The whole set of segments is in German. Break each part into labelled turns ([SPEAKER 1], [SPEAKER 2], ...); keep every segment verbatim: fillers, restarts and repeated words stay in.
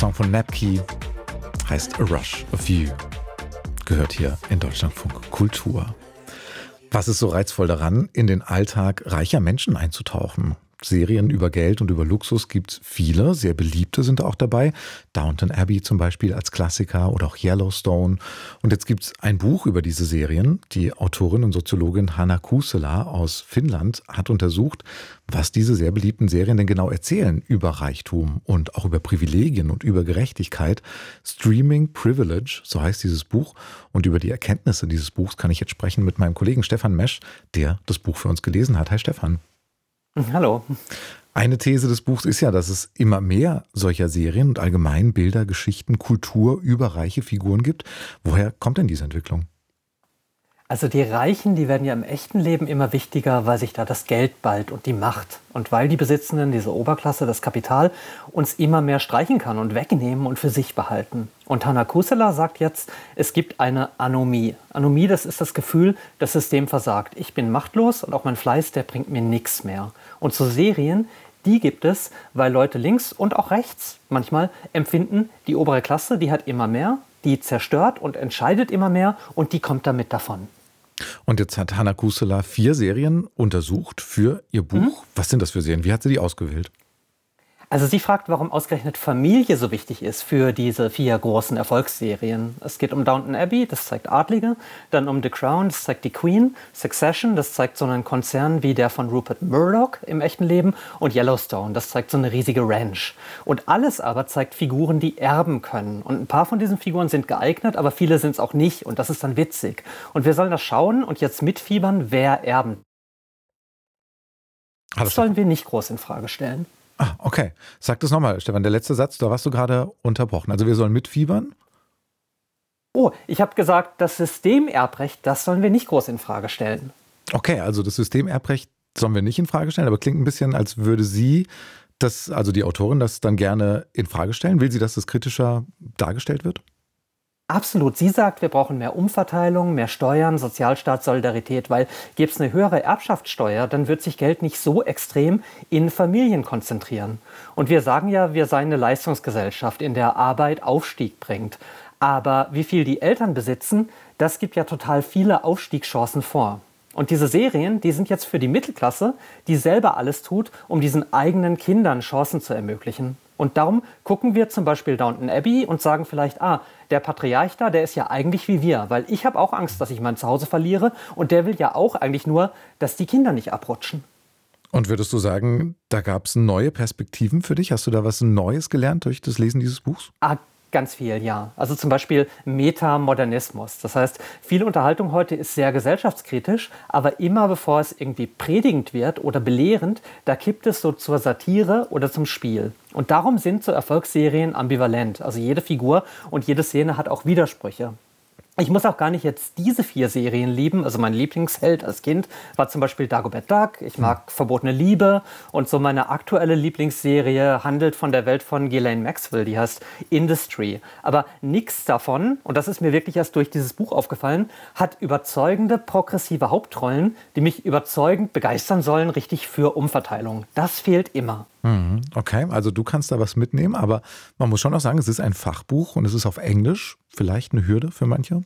[SPEAKER 1] Song von Napkey heißt A Rush of You. Gehört hier in Deutschlandfunk Kultur. Was ist so reizvoll daran, in den Alltag reicher Menschen einzutauchen? Serien über Geld und über Luxus gibt's viele, sehr beliebte sind auch dabei. Downton Abbey zum Beispiel als Klassiker oder auch Yellowstone. Und jetzt gibt's ein Buch über diese Serien. Die Autorin und Soziologin Hanna Kuusela aus Finnland hat untersucht, was diese sehr beliebten Serien denn genau erzählen über Reichtum und auch über Privilegien und über Gerechtigkeit. Streaming Privilege, so heißt dieses Buch. Und über die Erkenntnisse dieses Buchs kann ich jetzt sprechen mit meinem Kollegen Stefan Mesch, der das Buch für uns gelesen hat. Hi Stefan.
[SPEAKER 2] Hallo.
[SPEAKER 1] Eine These des Buchs ist ja, dass es immer mehr solcher Serien und allgemein Bilder, Geschichten, Kultur über reiche Figuren gibt. Woher kommt denn diese Entwicklung?
[SPEAKER 2] Also die Reichen, die werden ja im echten Leben immer wichtiger, weil sich da das Geld ballt und die Macht. Und weil die Besitzenden, diese Oberklasse, das Kapital, uns immer mehr streichen kann und wegnehmen und für sich behalten. Und Hanna Kuusela sagt jetzt, es gibt eine Anomie. Anomie, das ist das Gefühl, das System versagt. Ich bin machtlos und auch mein Fleiß, der bringt mir nichts mehr. Und so Serien, die gibt es, weil Leute links und auch rechts manchmal empfinden, die obere Klasse, die hat immer mehr, die zerstört und entscheidet immer mehr und die kommt damit davon.
[SPEAKER 1] Und jetzt hat Hanna Kuusela vier Serien untersucht für ihr Buch. Mhm. Was sind das für Serien? Wie hat sie die ausgewählt?
[SPEAKER 2] Also sie fragt, warum ausgerechnet Familie so wichtig ist für diese vier großen Erfolgsserien. Es geht um Downton Abbey, das zeigt Adlige, dann um The Crown, das zeigt die Queen, Succession, das zeigt so einen Konzern wie der von Rupert Murdoch im echten Leben und Yellowstone, das zeigt so eine riesige Ranch. Und alles aber zeigt Figuren, die erben können. Und ein paar von diesen Figuren sind geeignet, aber viele sind es auch nicht und das ist dann witzig. Und wir sollen das schauen und jetzt mitfiebern, wer erben. Das sollen wir nicht groß in Frage stellen.
[SPEAKER 1] Ah, okay. Sag das nochmal, Stefan. Der letzte Satz, da warst du gerade unterbrochen. Also wir sollen mitfiebern?
[SPEAKER 2] Oh, ich habe gesagt, das Systemerbrecht, das sollen wir nicht groß in Frage stellen.
[SPEAKER 1] Okay, also das Systemerbrecht sollen wir nicht in Frage stellen, aber klingt ein bisschen, als würde sie, das, also die Autorin, das dann gerne in Frage stellen. Will sie, dass das kritischer dargestellt wird?
[SPEAKER 2] Absolut. Sie sagt, wir brauchen mehr Umverteilung, mehr Steuern, Sozialstaat, Solidarität, weil gäbe es eine höhere Erbschaftssteuer, dann wird sich Geld nicht so extrem in Familien konzentrieren. Und wir sagen ja, wir seien eine Leistungsgesellschaft, in der Arbeit Aufstieg bringt. Aber wie viel die Eltern besitzen, das gibt ja total viele Aufstiegschancen vor. Und diese Serien, die sind jetzt für die Mittelklasse, die selber alles tut, um diesen eigenen Kindern Chancen zu ermöglichen. Und darum gucken wir zum Beispiel Downton Abbey und sagen vielleicht, ah, der Patriarch da, der ist ja eigentlich wie wir, weil ich habe auch Angst, dass ich mein Zuhause verliere und der will ja auch eigentlich nur, dass die Kinder nicht abrutschen.
[SPEAKER 1] Und würdest du sagen, da gab es neue Perspektiven für dich? Hast du da was Neues gelernt durch das Lesen dieses Buchs?
[SPEAKER 2] Ah, ganz viel, ja. Also zum Beispiel Metamodernismus. Das heißt, viel Unterhaltung heute ist sehr gesellschaftskritisch, aber immer bevor es irgendwie predigend wird oder belehrend, da kippt es so zur Satire oder zum Spiel. Und darum sind so Erfolgsserien ambivalent. Also jede Figur und jede Szene hat auch Widersprüche. Ich muss auch gar nicht jetzt diese vier Serien lieben. Also mein Lieblingsheld als Kind war zum Beispiel Dagobert Duck. Ich mag Verbotene Liebe. Und so meine aktuelle Lieblingsserie handelt von der Welt von Ghislaine Maxwell. Die heißt Industry. Aber nichts davon, und das ist mir wirklich erst durch dieses Buch aufgefallen, hat überzeugende, progressive Hauptrollen, die mich überzeugend begeistern sollen, richtig für Umverteilung. Das fehlt immer.
[SPEAKER 1] Okay, also du kannst da was mitnehmen, aber man muss schon auch sagen, es ist ein Fachbuch und es ist auf Englisch. Vielleicht eine Hürde für manche?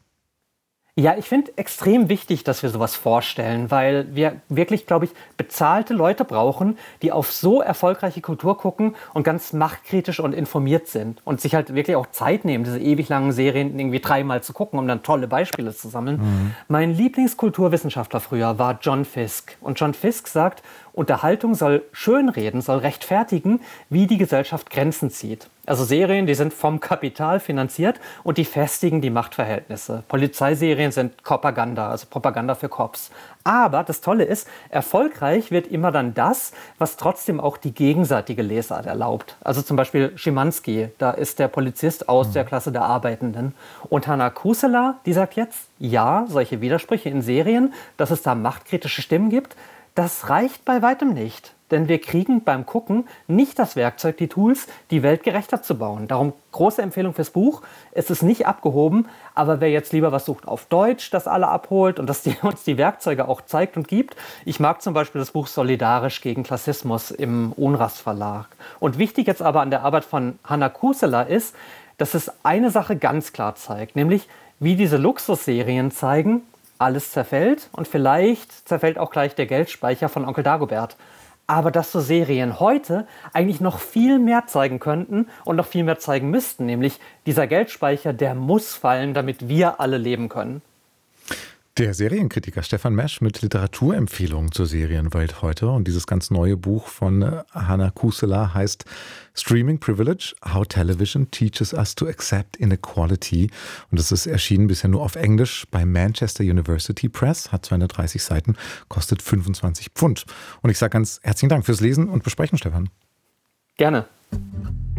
[SPEAKER 2] Ja, ich finde extrem wichtig, dass wir sowas vorstellen, weil wir wirklich, glaube ich, bezahlte Leute brauchen, die auf so erfolgreiche Kultur gucken und ganz machtkritisch und informiert sind und sich halt wirklich auch Zeit nehmen, diese ewig langen Serien irgendwie dreimal zu gucken, um dann tolle Beispiele zu sammeln. Mhm. Mein Lieblingskulturwissenschaftler früher war John Fisk. Und John Fisk sagt, Unterhaltung soll schönreden, soll rechtfertigen, wie die Gesellschaft Grenzen zieht. Also Serien, die sind vom Kapital finanziert und die festigen die Machtverhältnisse. Polizeiserien sind Propaganda, also Propaganda für Cops. Aber das Tolle ist, erfolgreich wird immer dann das, was trotzdem auch die gegenseitige Lesart erlaubt. Also zum Beispiel Schimanski, da ist der Polizist aus mhm. der Klasse der Arbeitenden. Und Hanna Kuusela, die sagt jetzt, ja, solche Widersprüche in Serien, dass es da machtkritische Stimmen gibt, Das reicht bei weitem nicht. Denn wir kriegen beim Gucken nicht das Werkzeug, die Tools, die Welt gerechter zu bauen. Darum große Empfehlung fürs Buch. Es ist nicht abgehoben, aber wer jetzt lieber was sucht auf Deutsch, das alle abholt und das die, uns die Werkzeuge auch zeigt und gibt. Ich mag zum Beispiel das Buch Solidarisch gegen Klassismus im Unrast Verlag. Und wichtig jetzt aber an der Arbeit von Hanna Kusela ist, dass es eine Sache ganz klar zeigt, nämlich wie diese Luxusserien zeigen, alles zerfällt und vielleicht zerfällt auch gleich der Geldspeicher von Onkel Dagobert. Aber dass so Serien heute eigentlich noch viel mehr zeigen könnten und noch viel mehr zeigen müssten. Nämlich dieser Geldspeicher, der muss fallen, damit wir alle leben können.
[SPEAKER 1] Der Serienkritiker Stefan Mesch mit Literaturempfehlungen zur Serienwelt heute. Und dieses ganz neue Buch von Hanna Kusela heißt Streaming Privilege, How Television Teaches Us to Accept Inequality. Und es ist erschienen bisher nur auf Englisch bei Manchester University Press, hat zweihundertdreißig Seiten, kostet fünfundzwanzig Pfund. Und ich sage ganz herzlichen Dank fürs Lesen und Besprechen, Stefan.
[SPEAKER 2] Gerne.